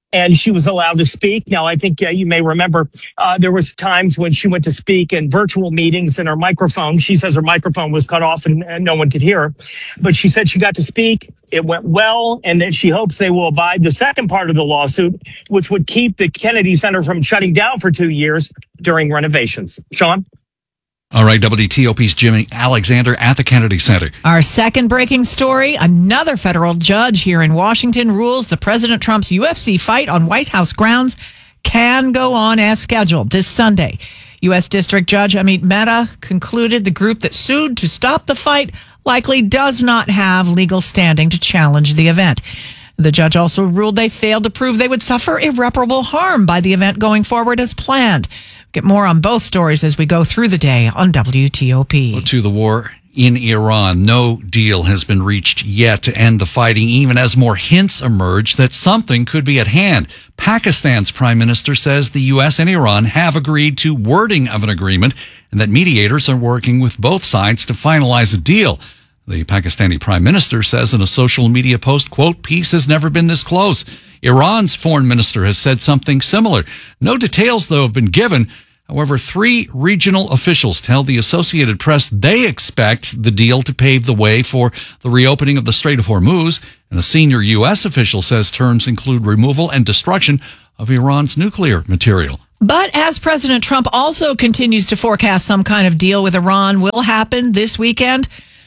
and she was allowed to speak. Now, I think uh, you may remember uh, there was times when she went to speak in virtual meetings and her microphone, she says her microphone was cut off and, and no one could hear her. But she said she got to speak. It went well, and that she hopes they will abide the second part of the lawsuit, which would keep the Kennedy Center from shutting down for two years during renovations. Sean? All right, W T O P's Jimmy Alexander at the Kennedy Center. Our second breaking story, another federal judge here in Washington rules the President Trump's U F C fight on White House grounds can go on as scheduled this Sunday. U S District Judge Amit Mehta concluded the group that sued to stop the fight likely does not have legal standing to challenge the event. The judge also ruled they failed to prove they would suffer irreparable harm by the event going forward as planned. Get more on both stories as we go through the day on W T O P. To the war in Iran. No deal has been reached yet to end the fighting, even as more hints emerge that something could be at hand. Pakistan's prime minister says the U S and Iran have agreed to wording of an agreement and that mediators are working with both sides to finalize a deal. The Pakistani prime minister says in a social media post, quote, peace has never been this close. Iran's foreign minister has said something similar. No details, though, have been given. However, three regional officials tell the Associated Press they expect the deal to pave the way for the reopening of the Strait of Hormuz. And a senior U S official says terms include removal and destruction of Iran's nuclear material. But as President Trump also continues to forecast some kind of deal with Iran will happen this weekend,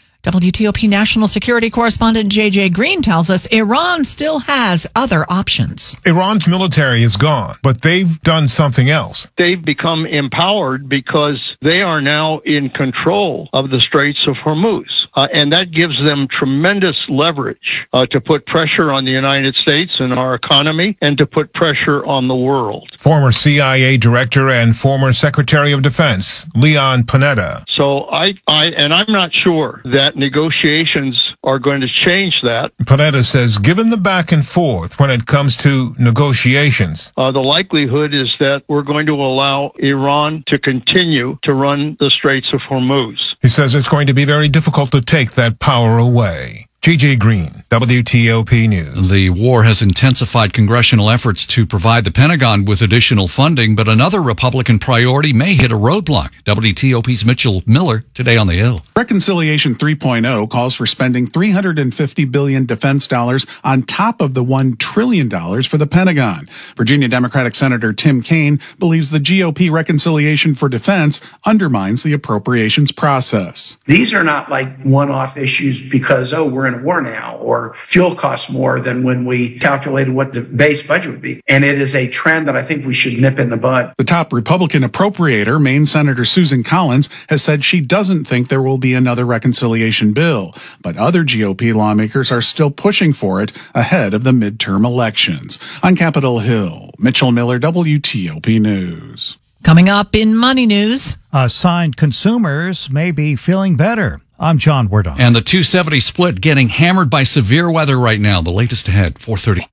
W T O P national security correspondent J J Green tells us Iran still has other options. Iran's military is gone, but they've done something else. They've become empowered because they are now in control of the Straits of Hormuz. Uh, and that gives them tremendous leverage uh, to put pressure on the United States and our economy and to put pressure on the world. Former C I A director and former Secretary of Defense, Leon Panetta. So I, I and I'm not sure that negotiations are going to change that. Panetta says given the back and forth when it comes to negotiations, uh, the likelihood is that we're going to allow Iran to continue to run the Straits of Hormuz. He says it's going to be very difficult to take that power away. J J Green, W T O P News. The war has intensified congressional efforts to provide the Pentagon with additional funding, but another Republican priority may hit a roadblock. W T O P's Mitchell Miller today on the Hill. Reconciliation three point oh calls for spending three hundred fifty billion dollars defense dollars on top of the one trillion dollars for the Pentagon. Virginia Democratic Senator Tim Kaine believes the G O P reconciliation for defense undermines the appropriations process. These are not like one-off issues because, oh, we're in a war now, or fuel costs more than when we calculated what the base budget would be. And it is a trend that I think we should nip in the bud. The top Republican appropriator, Maine Senator Susan Collins, has said she doesn't think there will be another reconciliation bill, but other G O P lawmakers are still pushing for it ahead of the midterm elections. On Capitol Hill, Mitchell Miller, W T O P News. Coming up in Money News. Assigned consumers may be feeling better. I'm John Wardon. And the two seventy split getting hammered by severe weather right now. The latest ahead, four thirty.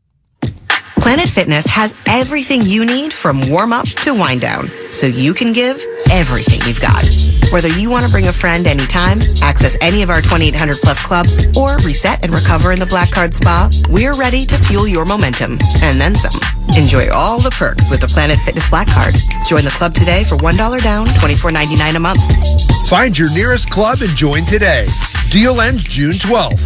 Planet Fitness has everything you need from warm-up to wind-down, so you can give everything you've got. Whether you want to bring a friend anytime, access any of our twenty-eight hundred plus clubs, or reset and recover in the Black Card Spa, we're ready to fuel your momentum, and then some. Enjoy all the perks with the Planet Fitness Black Card. Join the club today for one dollar down, twenty-four ninety-nine a month. Find your nearest club and join today. Deal ends June twelfth.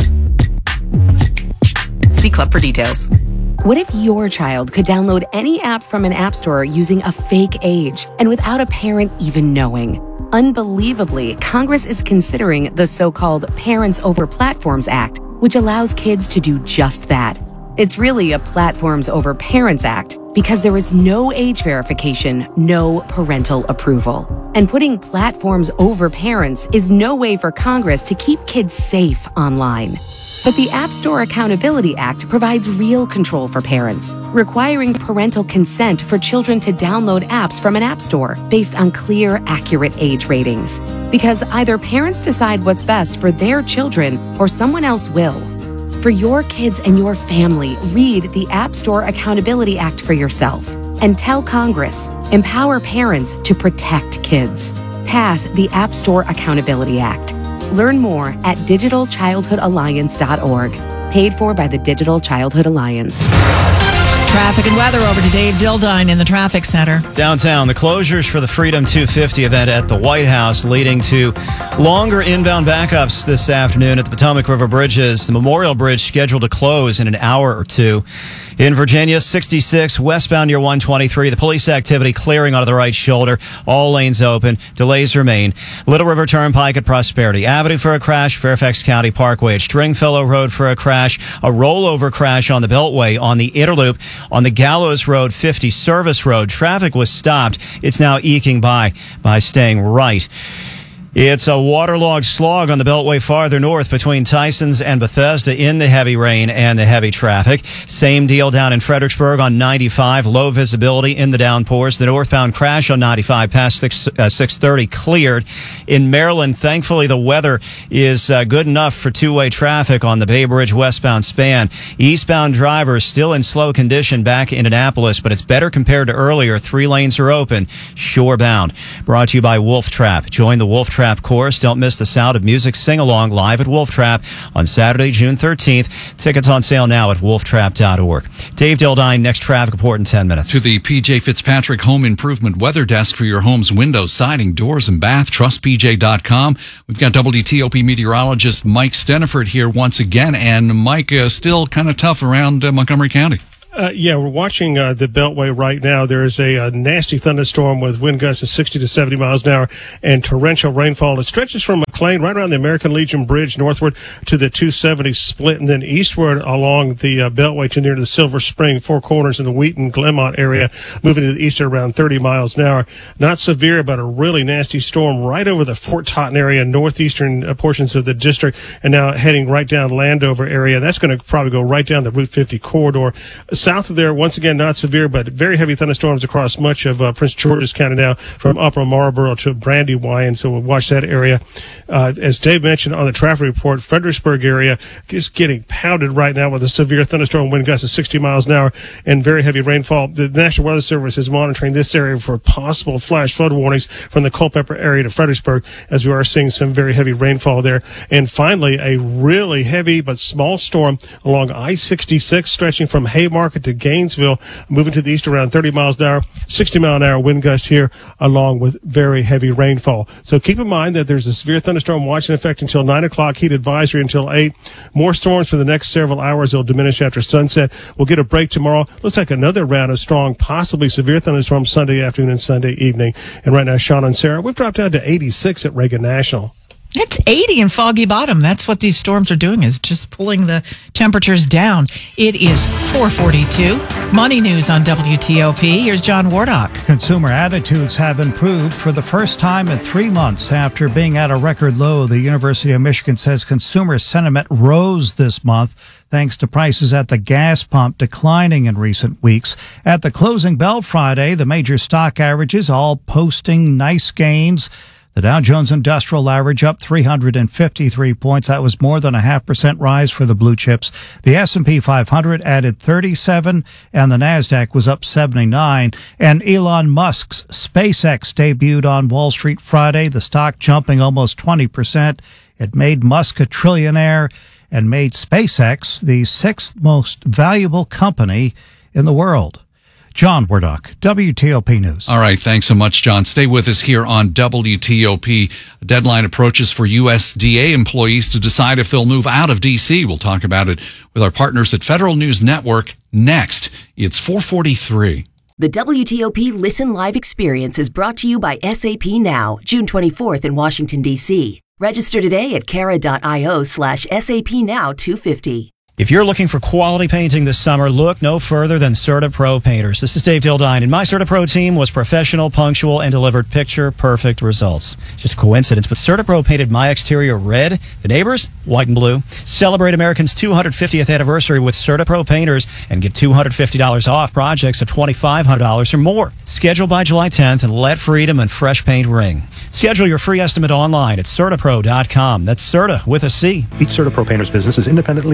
See club for details. What if your child could download any app from an app store using a fake age and without a parent even knowing? Unbelievably, Congress is considering the so-called Parents Over Platforms Act, which allows kids to do just that. It's really a Platforms Over Parents Act because there is no age verification, no parental approval. And putting platforms over parents is no way for Congress to keep kids safe online. But the App Store Accountability Act provides real control for parents, requiring parental consent for children to download apps from an app store based on clear, accurate age ratings. Because either parents decide what's best for their children or someone else will. For your kids and your family, read the App Store Accountability Act for yourself and tell Congress, empower parents to protect kids. Pass the App Store Accountability Act. Learn more at digital childhood alliance dot org. Paid for by the Digital Childhood Alliance. Traffic and weather over to Dave Dildine in the traffic center. Downtown, the closures for the Freedom two fifty event at the White House leading to longer inbound backups this afternoon at the Potomac River Bridges. The Memorial Bridge scheduled to close in an hour or two. In Virginia, sixty-six westbound near one twenty-three. The police activity clearing onto the right shoulder. All lanes open. Delays remain. Little River Turnpike at Prosperity Avenue for a crash. Fairfax County Parkway at Stringfellow Road for a crash. A rollover crash on the Beltway on the Inner Loop. On the Gallows Road fifty Service Road, traffic was stopped. It's now eking by by staying right. It's a waterlogged slog on the Beltway farther north between Tysons and Bethesda in the heavy rain and the heavy traffic. Same deal down in Fredericksburg on ninety-five. Low visibility in the downpours. The northbound crash on ninety-five past six thirty cleared. In Maryland, thankfully, the weather is uh, good enough for two-way traffic on the Bay Bridge westbound span. Eastbound drivers still in slow condition back in Annapolis, but it's better compared to earlier. Three lanes are open. Shorebound. Brought to you by Wolf Trap. Join the Wolf Trap course. Don't miss the Sound of Music sing-along live at Wolf Trap on Saturday, June thirteenth. Tickets on sale now at wolf trap dot org. Dave Dildine, next traffic report in ten minutes. To the P J Fitzpatrick Home Improvement Weather Desk for your home's windows, siding, doors, and bath. Trust P J dot com. We've got W T O P meteorologist Mike Steniford here once again. And Mike, uh, still kind of tough around uh, Montgomery County. Uh, yeah, we're watching uh, the Beltway right now. There is a, a nasty thunderstorm with wind gusts of sixty to seventy miles an hour and torrential rainfall. It stretches from McLean right around the American Legion Bridge northward to the two seventy split, and then eastward along the uh, Beltway to near the Silver Spring, Four Corners in the Wheaton, Glenmont area, moving to the east at around thirty miles an hour. Not severe, but a really nasty storm right over the Fort Totten area, northeastern uh, portions of the district, and now heading right down Landover area. That's going to probably go right down the Route fifty corridor. South of there, once again, not severe, but very heavy thunderstorms across much of uh, Prince George's County now, from Upper Marlboro to Brandywine, so we'll watch that area. Uh, as Dave mentioned on the traffic report, Fredericksburg area is getting pounded right now with a severe thunderstorm, wind gusts of sixty miles an hour, and very heavy rainfall. The National Weather Service is monitoring this area for possible flash flood warnings from the Culpeper area to Fredericksburg, as we are seeing some very heavy rainfall there. And finally, a really heavy but small storm along I sixty-six, stretching from Haymarket to Gainesville, moving to the east around thirty miles an hour, sixty mile an hour wind gust here, along with very heavy rainfall. So keep in mind that there's a severe thunderstorm watch in effect until nine o'clock, heat advisory until eight. More storms for the next several hours. They'll diminish after sunset. We'll get a break tomorrow. Looks like another round of strong, possibly severe thunderstorms Sunday afternoon and Sunday evening. And right now, Sean and Sarah, we've dropped down to eighty-six at Reagan National. It's eighty in Foggy Bottom. That's what these storms are doing, is just pulling the temperatures down. It is four forty-two. Money news on W T O P. Here's John Wardock. Consumer attitudes have improved for the first time in three months after being at a record low. The University of Michigan says consumer sentiment rose this month thanks to prices at the gas pump declining in recent weeks. At the closing bell Friday, the major stock averages all posting nice gains. The Dow Jones Industrial Average up three hundred fifty-three points. That was more than a half percent rise for the blue chips. The S and P five hundred added thirty-seven, and the NASDAQ was up seventy-nine. And Elon Musk's SpaceX debuted on Wall Street Friday, the stock jumping almost twenty percent. It made Musk a trillionaire and made SpaceX the sixth most valuable company in the world. John Wardock, W T O P News. All right, thanks so much, John. Stay with us here on W T O P. A deadline approaches for U S D A employees to decide if they'll move out of D C. We'll talk about it with our partners at Federal News Network next. It's four forty-three. The W T O P Listen Live experience is brought to you by S A P Now, June twenty-fourth in Washington, D C. Register today at cara.io slash SAP Now 250. If you're looking for quality painting this summer, look no further than CertaPro Painters. This is Dave Dildine, and my CertaPro team was professional, punctual, and delivered picture-perfect results. Just a coincidence, but CertaPro painted my exterior red, the neighbors white and blue. Celebrate American's two hundred fiftieth anniversary with CertaPro Painters and get two hundred fifty dollars off projects of twenty-five hundred dollars or more. Schedule by July tenth and let freedom and fresh paint ring. Schedule your free estimate online at CertaPro dot com. That's Certa with a C. Each CertaPro Painters business is independently owned and operated.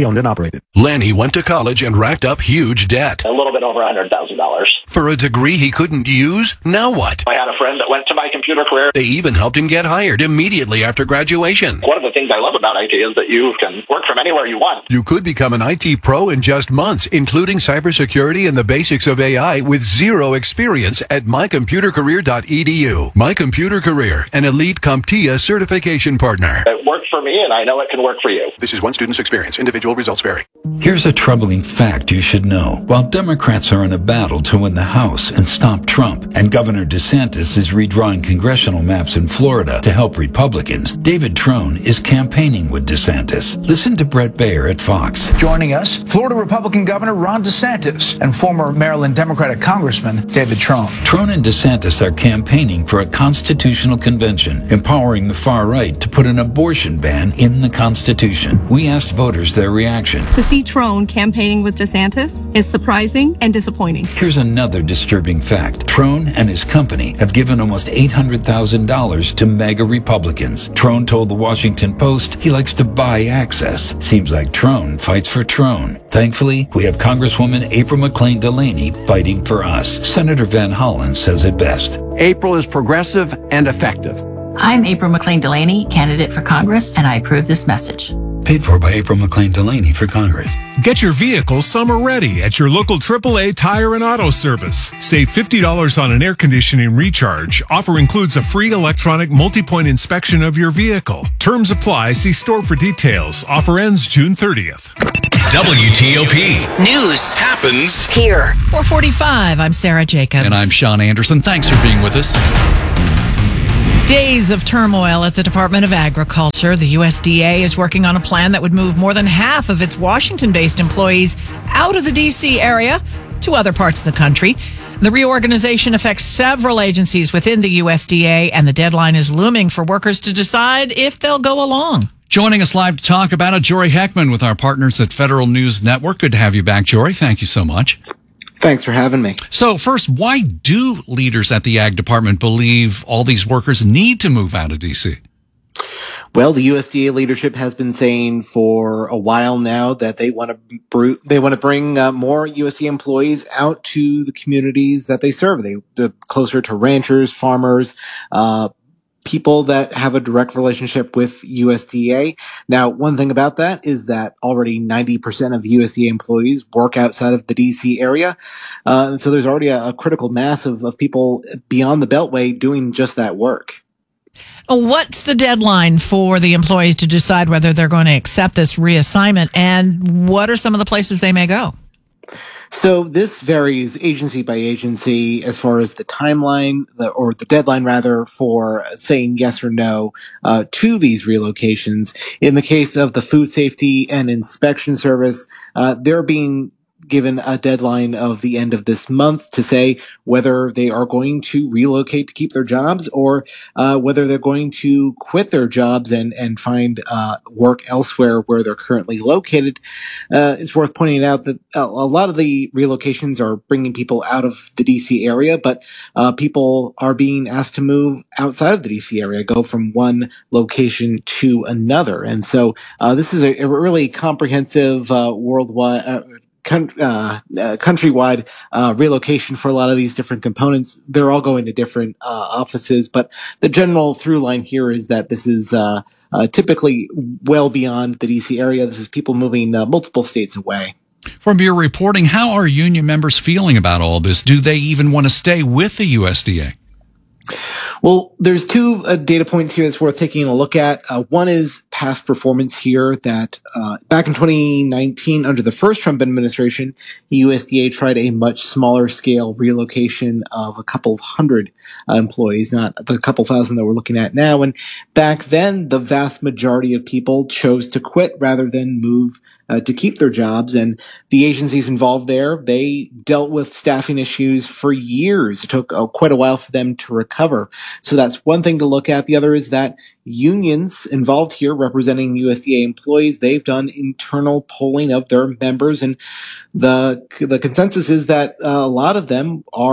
Incorporated. Lanny went to college and racked up huge debt. A little bit over one hundred thousand dollars. For a degree he couldn't use? Now what? I had a friend that went to my computer career. They even helped him get hired immediately after graduation. One of the things I love about I T is that you can work from anywhere you want. You could become an I T pro in just months, including cybersecurity and the basics of A I with zero experience at my computer career dot e d u. My Computer Career, an elite CompTIA certification partner. It worked for me, and I know it can work for you. This is one student's experience. Individual results vary. Here's a troubling fact you should know. While Democrats are in a battle to win the House and stop Trump, and Governor DeSantis is redrawing congressional maps in Florida to help Republicans, David Trone is campaigning with DeSantis. Listen to Brett Baer at Fox. Joining us, Florida Republican Governor Ron DeSantis and former Maryland Democratic Congressman David Trone. Trone and DeSantis are campaigning for a constitutional convention, empowering the far right to put an abortion ban in the Constitution. We asked voters their reaction. To see Trone campaigning with DeSantis is surprising and disappointing. Here's another disturbing fact. Trone and his company have given almost eight hundred thousand dollars to MAGA Republicans. Trone told the Washington Post he likes to buy access. Seems like Trone fights for Trone. Thankfully, we have Congresswoman April McClain Delaney fighting for us. Senator Van Hollen says it best. April is progressive and effective. I'm April McClain Delaney, candidate for Congress, and I approve this message. Paid for by April McClain Delaney for Congress. Get your vehicle summer ready at your local triple A Tire and Auto Service. Save fifty dollars on an air conditioning recharge. Offer includes a free electronic multi-point inspection of your vehicle. Terms apply. See store for details. Offer ends June thirtieth. W T O P. News happens here. four forty-five, I'm Sarah Jacobs. And I'm Sean Anderson. Thanks for being with us. Days of turmoil at the Department of Agriculture. The U S D A is working on a plan that would move more than half of its Washington-based employees out of the D C area to other parts of the country. The reorganization affects several agencies within the U S D A, and the deadline is looming for workers to decide if they'll go along. Joining us live to talk about it, Jory Heckman with our partners at Federal News Network. Good to have you back, Jory. Thank you so much. Thanks for having me. So first, why do leaders at the Ag Department believe all these workers need to move out of D C? Well, the U S D A leadership has been saying for a while now that they want to br- they want to bring uh, more U S D A employees out to the communities that they serve. They, they're closer to ranchers, farmers, uh, people that have a direct relationship with U S D A. Now, one thing about that is that already ninety percent of U S D A employees work outside of the D C area. Uh, so there's already a, a critical mass of, of people beyond the Beltway doing just that work. What's the deadline for the employees to decide whether they're going to accept this reassignment, and what are some of the places they may go? So this varies agency by agency as far as the timeline, the, or the deadline rather, for saying yes or no uh, to these relocations. In the case of the Food Safety and Inspection Service, uh, they're being given a deadline of the end of this month to say whether they are going to relocate to keep their jobs, or uh, whether they're going to quit their jobs and, and find uh, work elsewhere where they're currently located. Uh, it's worth pointing out that a, a lot of the relocations are bringing people out of the D C area, but uh, people are being asked to move outside of the D C area, go from one location to another. And so uh, this is a, a really comprehensive uh, worldwide uh, Con- uh, uh, countrywide uh, relocation for a lot of these different components. They're all going to different uh, offices, but the general through line here is that this is uh, uh, typically well beyond the D C area. This is people moving uh, multiple states away. From your reporting, how are union members feeling about all this? Do they even want to stay with the U S D A? Well, there's two uh, data points here that's worth taking a look at. Uh, one is past performance here that uh, back in twenty nineteen, under the first Trump administration, the U S D A tried a much smaller scale relocation of a couple of hundred uh, employees, not the couple thousand that we're looking at now. And back then, the vast majority of people chose to quit rather than move Uh, to keep their jobs. And the agencies involved there, they dealt with staffing issues for years. It took uh, quite a while for them to recover. So that's one thing to look at. The other is that unions involved here representing U S D A employees, they've done internal polling of their members. And the, the consensus is that uh, a lot of them are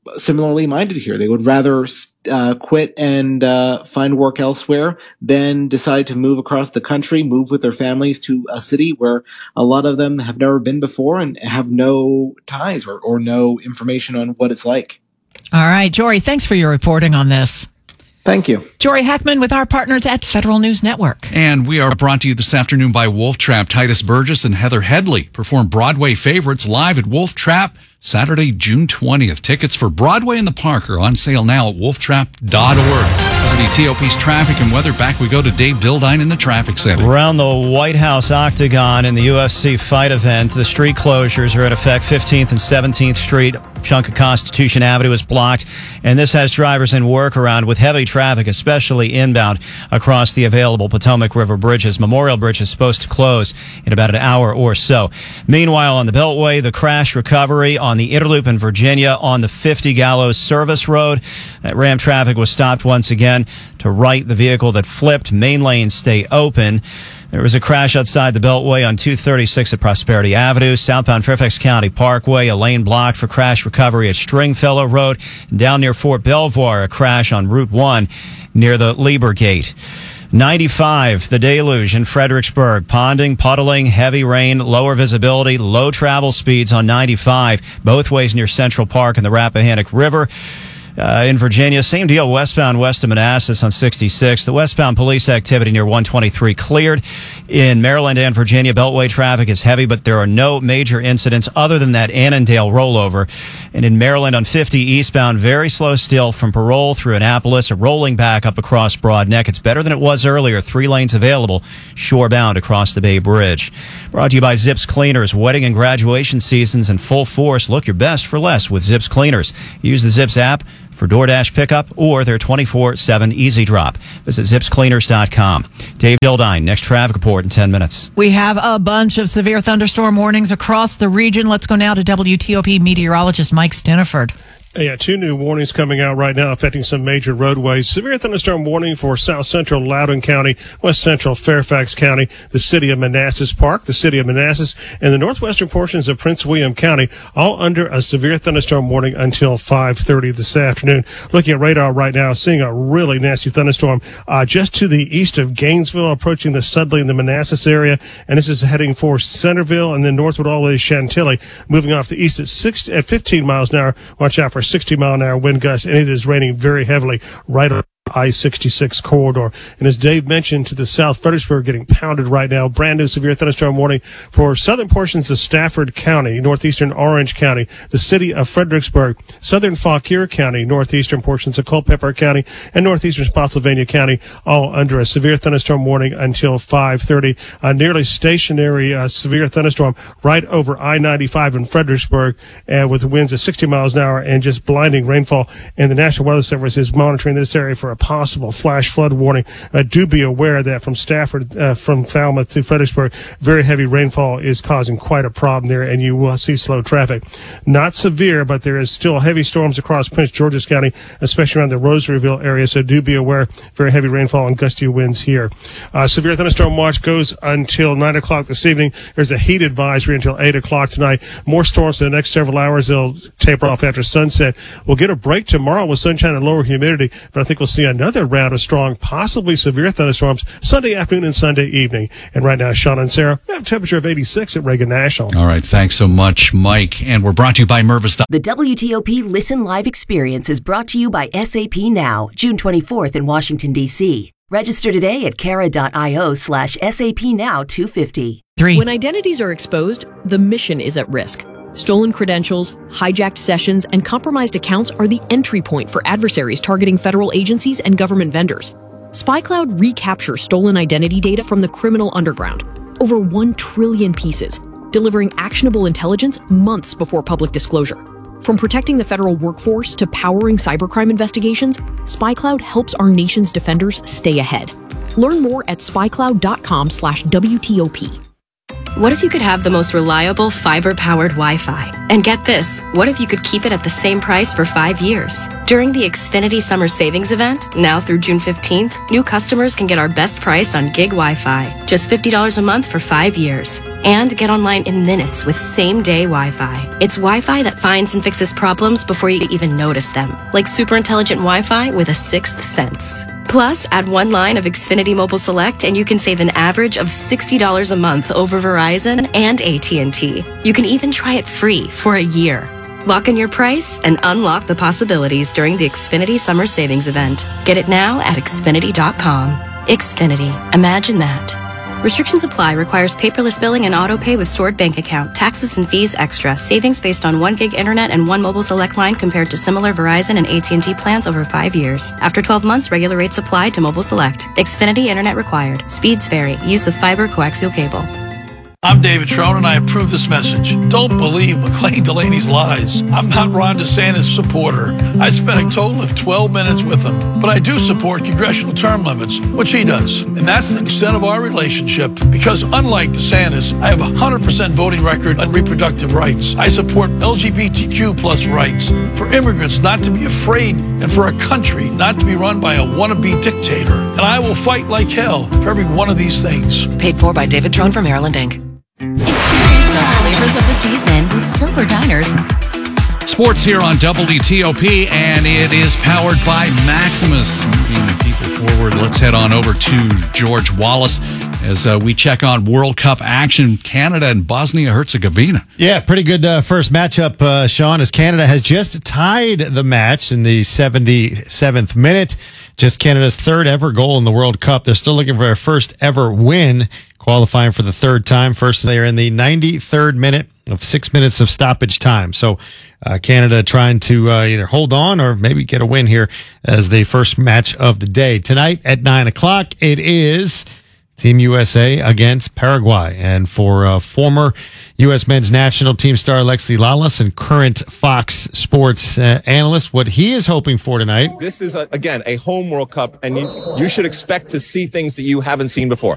similarly minded here. They would rather uh, quit and uh, find work elsewhere than decide to move across the country, move with their families to a city where a lot of them have never been before and have no ties or, or no information on what it's like. All right, Jory, thanks for your reporting on this. Thank you. Jory Hackman with our partners at Federal News Network. And we are brought to you this afternoon by Wolf Trap. Titus Burgess and Heather Headley perform Broadway favorites live at Wolf Trap Saturday, June twentieth. Tickets for Broadway in the Park are on sale now at wolf trap dot org. W T O P's traffic and weather. Back we go to Dave Dildine in the traffic center. Around the White House Octagon in the U F C fight event, the street closures are in effect. fifteenth and seventeenth Street, chunk of Constitution Avenue is blocked, and this has drivers in workaround with heavy traffic, especially inbound across the available Potomac River bridges. Memorial Bridge is supposed to close in about an hour or so. Meanwhile, on the Beltway, the crash recovery on the Interloop in Virginia on the fifty Gallows Service Road. That Ram traffic was stopped once again. To right, the vehicle that flipped. Main lanes stay open. There was a crash outside the Beltway on two thirty-six at Prosperity Avenue. Southbound Fairfax County Parkway, a lane blocked for crash recovery at Stringfellow Road. Down near Fort Belvoir, a crash on Route one near the Lieber Gate. ninety-five, the deluge in Fredericksburg. Ponding, puddling, heavy rain, lower visibility, low travel speeds on ninety-five, both ways near Central Park and the Rappahannock River. Uh, in Virginia, same deal westbound west of Manassas on sixty-six. The westbound police activity near one twenty-three cleared. In Maryland and Virginia, Beltway traffic is heavy, but there are no major incidents other than that Annandale rollover. And in Maryland on fifty eastbound, very slow still from Parole through Annapolis, rolling back up across Broad Neck. It's better than it was earlier. Three lanes available, shorebound across the Bay Bridge. Brought to you by Zips Cleaners. Wedding and graduation seasons in full force. Look your best for less with Zips Cleaners. Use the Zips app for DoorDash pickup or their twenty-four seven Easy Drop. Visit zips cleaners dot com. Dave Dildine, next traffic report in ten minutes. We have a bunch of severe thunderstorm warnings across the region. Let's go now to W T O P meteorologist Mike Stiniford. Yeah, two new warnings coming out right now affecting some major roadways. Severe thunderstorm warning for south central Loudoun County, west central Fairfax County, the city of Manassas Park, the city of Manassas, and the northwestern portions of Prince William County, all under a severe thunderstorm warning until five thirty this afternoon. Looking at radar right now, seeing a really nasty thunderstorm uh, just to the east of Gainesville, approaching the Sudley and the Manassas area, and this is heading for Centerville and then northward all the way to Chantilly, moving off the east at six at fifteen miles an hour. Watch out for sixty mile an hour wind gusts, and it is raining very heavily right on I sixty-six corridor. And as Dave mentioned, to the south, Fredericksburg getting pounded right now. Brand new severe thunderstorm warning for southern portions of Stafford County, northeastern Orange County, the city of Fredericksburg, southern Fauquier County, northeastern portions of Culpeper County, and northeastern Spotsylvania County, all under a severe thunderstorm warning until five thirty. A nearly stationary uh, severe thunderstorm right over I ninety-five in Fredericksburg, uh, with winds of sixty miles an hour and just blinding rainfall. And the National Weather Service is monitoring this area for a possible flash flood warning. Uh, do be aware that from Stafford, uh, from Falmouth to Fredericksburg, very heavy rainfall is causing quite a problem there, and you will see slow traffic. Not severe, but there is still heavy storms across Prince George's County, especially around the Rosaryville area, so do be aware. Very heavy rainfall and gusty winds here. Uh, severe thunderstorm watch goes until nine o'clock this evening. There's a heat advisory until eight o'clock tonight. More storms in the next several hours. They'll taper off after sunset. We'll get a break tomorrow with sunshine and lower humidity, but I think we'll see another round of strong, possibly severe thunderstorms Sunday afternoon and Sunday evening. And right now, Sean and Sarah, we have a temperature of eighty-six at Reagan National. All right, thanks so much, Mike. And we're brought to you by Mervis. The W T O P Listen Live experience is brought to you by S A P Now, June twenty-fourth in Washington, D C. Register today at cara.io slash SAP Now 250. Three. When identities are exposed, the mission is at risk. Stolen credentials, hijacked sessions, and compromised accounts are the entry point for adversaries targeting federal agencies and government vendors. SpyCloud recaptures stolen identity data from the criminal underground, over one trillion pieces, delivering actionable intelligence months before public disclosure. From protecting the federal workforce to powering cybercrime investigations, SpyCloud helps our nation's defenders stay ahead. Learn more at spycloud.com slash WTOP. What if you could have the most reliable fiber-powered Wi-Fi? And get this, what if you could keep it at the same price for five years? During the Xfinity Summer Savings Event, now through June fifteenth, new customers can get our best price on gig Wi-Fi, just fifty dollars a month for five years. And get online in minutes with same-day Wi-Fi. It's Wi-Fi that finds and fixes problems before you even notice them, like super intelligent Wi-Fi with a sixth sense. Plus, add one line of Xfinity Mobile Select and you can save an average of sixty dollars a month over Verizon and A T and T. You can even try it free for a year. Lock in your price and unlock the possibilities during the Xfinity Summer Savings Event. Get it now at Xfinity dot com. Xfinity. Imagine that. Restrictions apply. Requires paperless billing and auto pay with stored bank account. Taxes and fees extra. Savings based on one gig internet and one mobile select line compared to similar Verizon and A T and T plans over five years. After twelve months, regular rates apply to mobile select. Xfinity internet required. Speeds vary. Use of fiber coaxial cable. I'm David Trone, and I approve this message. Don't believe McLean Delaney's lies. I'm not Ron DeSantis' supporter. I spent a total of twelve minutes with him. But I do support congressional term limits, which he does. And that's the extent of our relationship, because unlike DeSantis, I have a one hundred percent voting record on reproductive rights. I support L G B T Q plus rights, for immigrants not to be afraid, and for a country not to be run by a wannabe dictator. And I will fight like hell for every one of these things. Paid for by David Trone for Maryland, Incorporated. Experience the flavors of the season with Silver Diners. Sports here on W T O P, and it is powered by Maximus. Moving people forward, let's head on over to George Wallace as uh, we check on World Cup action, Canada and Bosnia-Herzegovina. Yeah, pretty good uh, first matchup, uh, Sean, as Canada has just tied the match in the seventy-seventh minute. Just Canada's third ever goal in the World Cup. They're still looking for their first ever win, qualifying for the third time. First, they are in the ninety-third minute of six minutes of stoppage time. So uh, Canada trying to uh, either hold on or maybe get a win here as the first match of the day. Tonight at nine o'clock, it is Team U S A against Paraguay. And for uh, former U S men's national team star Alexi Lalas and current Fox Sports uh, analyst, what he is hoping for tonight. This is, a, again, a home World Cup, and you, you should expect to see things that you haven't seen before.